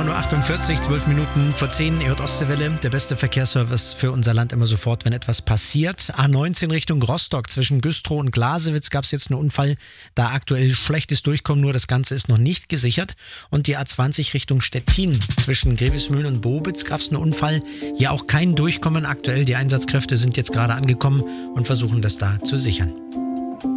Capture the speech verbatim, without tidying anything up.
neun Uhr achtundvierzig, zwölf Minuten vor zehn, ihr hört Ostseewelle, der beste Verkehrsservice für unser Land immer sofort, wenn etwas passiert. A neunzehn Richtung Rostock, zwischen Güstrow und Glasewitz gab es jetzt einen Unfall, da aktuell schlechtes Durchkommen, nur das Ganze ist noch nicht gesichert. Und die A zwanzig Richtung Stettin, zwischen Grevesmühlen und Bobitz gab es einen Unfall, hier auch kein Durchkommen aktuell, die Einsatzkräfte sind jetzt gerade angekommen und versuchen das da zu sichern.